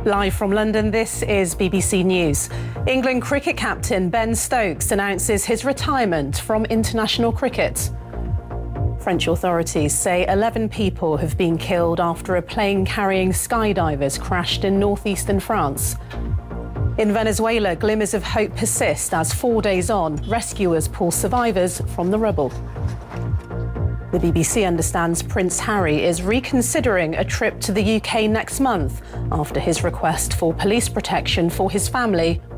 Live from London, this is BBC News. England cricket captain Ben Stokes announces his retirement from international cricket. French authorities say 11 people have been killed after a plane carrying skydivers crashed in northeastern France. In Venezuela, glimmers of hope persist as 4 days on, rescuers pull survivors from the rubble. The BBC understands Prince Harry is reconsidering a trip to the UK next month after his request for police protection for his family